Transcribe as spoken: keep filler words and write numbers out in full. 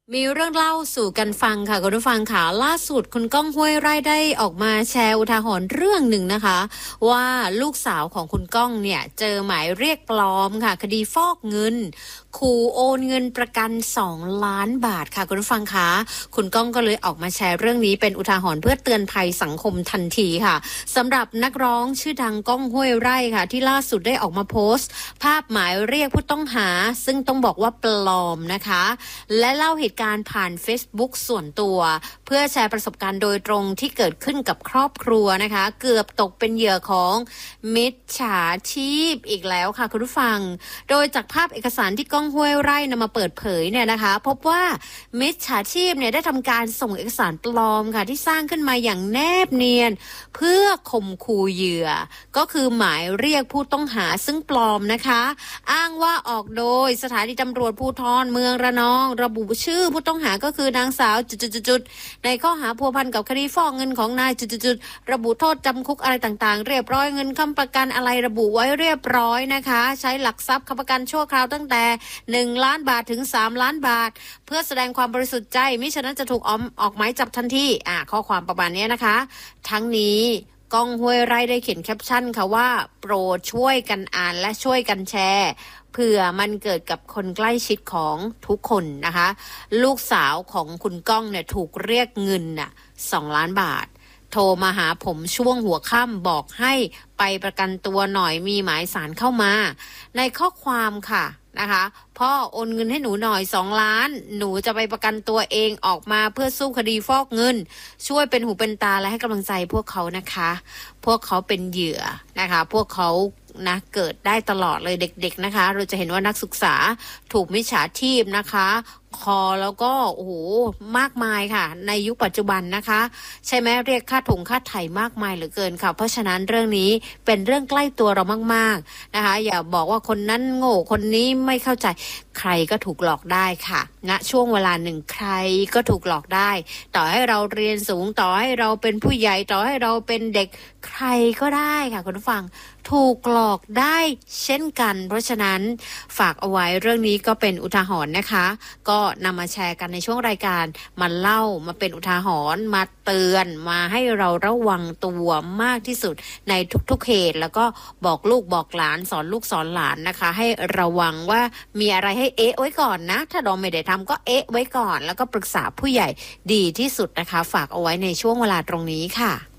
มีเรื่องเล่าสู่กันฟังค่ะคุณผู้ฟังค่ะล่าสุดคุณก้องห้วยไร่ได้ออกมาแชร์อุทาหรณ์เรื่องหนึ่งนะคะว่าลูกสาวของคุณก้องเนี่ยเจอหมายเรียกปลอมค่ะคดีฟอกเงินขู่โอนเงินประกันสองล้านบาทค่ะคุณผู้ฟังคะคุณก้องก็เลยออกมาแชร์เรื่องนี้เป็นอุทาหรณ์เพื่อเตือนภัยสังคมทันทีค่ะสำหรับนักร้องชื่อดังก้องห้วยไร่ค่ะที่ล่าสุดได้ออกมาโพสต์ภาพหมายเรียกผู้ต้องหาซึ่งต้องบอกว่าปลอมนะคะและเล่าเหตุการณ์ผ่าน Facebook ส่วนตัวเพื่อแชร์ประสบการณ์โดยตรงที่เกิดขึ้นกับครอบครัวนะคะเกือบตกเป็นเหยื่อของมิจฉาชีพอีกแล้วค่ะคุณผู้ฟังโดยจากภาพเอกสารที่ก้องห้วยไร่นำมาเปิดเผยเนี่ยนะคะพบว่ามิจฉาชีพเนี่ยได้ทำการส่งเอกสารปลอมค่ะที่สร้างขึ้นมาอย่างแนบเนียนเพื่อข่มขู่เหยื่อก็คือหมายเรียกผู้ต้องหาซึ่งปลอมนะคะอ้างว่าออกโดยสถานีตำรวจภูธรเมืองระนองระบุชื่อผู้ต้องหาก็คือนางสาวจุดๆๆในข้อหาพัวพันกับคดีฟอกเงินของนายจุดๆๆระบุโทษจำคุกอะไรต่างๆเรียบร้อยเงินค้ำประกันอะไรระบุไว้เรียบร้อยนะคะใช้หลักทรัพย์ค้ำประกันชั่วคราวตั้งแต่หนึ่งล้านบาทถึงสามล้านบาทเพื่อแสดงความบริสุทธิ์ใจมิฉะนั้นจะถูกออกออกหมายจับทันทีอ่าข้อความประมาณนี้นะคะทั้งนี้ก้องห้วยไร่ได้เขียนแคปชั่นค่ะว่าโปรดช่วยกันอ่านและช่วยกันแชร์เผื่อมันเกิดกับคนใกล้ชิดของทุกคนนะคะลูกสาวของคุณก้องเนี่ยถูกเรียกเงินน่ะสองล้านบาทโทรมาหาผมช่วงหัวค่ำบอกให้ไปประกันตัวหน่อยมีหมายสารเข้ามาในข้อความค่ะนะคะพ่อโอนเงินให้หนูหน่อยสองล้านหนูจะไปประกันตัวเองออกมาเพื่อสู้คดีฟอกเงินช่วยเป็นหูเป็นตาและให้กำลังใจพวกเขานะคะพวกเขาเป็นเหยื่อนะคะพวกเขานะเกิดได้ตลอดเลยเด็กๆนะคะเราจะเห็นว่านักศึกษาถูกมิจฉาชีพนะคะคอแล้วก็โอ้โหมากมายค่ะในยุคปัจจุบันนะคะใช่ไหมเรียกค่าถุงค่าไถ่มากมายเหลือเกินค่ะเพราะฉะนั้นเรื่องนี้เป็นเรื่องใกล้ตัวเรามากๆนะคะอย่าบอกว่าคนนั้นโง่คนนี้ไม่เข้าใจใครก็ถูกหลอกได้ค่ะณนะช่วงเวลาหนึ่งใครก็ถูกหลอกได้ต่อให้เราเรียนสูงต่อให้เราเป็นผู้ใหญ่ต่อให้เราเป็นเด็กใครก็ได้ค่ะคุณผู้ฟังถูกหลอกได้เช่นกันเพราะฉะนั้นฝากเอาไว้เรื่องนี้ก็เป็นอุทาหรณ์นะคะก็นำมาแชร์กันในช่วงรายการมาเล่ามาเป็นอุทาหรณ์มาเตือนมาให้เราระวังตัวมากที่สุดในทุกๆเหตุแล้วก็บอกลูกบอกหลานสอนลูกสอนหลานนะคะให้ระวังว่ามีอะไรให้เอ๊ะไว้ก่อนนะถ้าเราไม่ได้ทำก็เอ๊ะไว้ก่อนแล้วก็ปรึกษาผู้ใหญ่ดีที่สุดนะคะฝากเอาไว้ในช่วงเวลาตรงนี้ค่ะ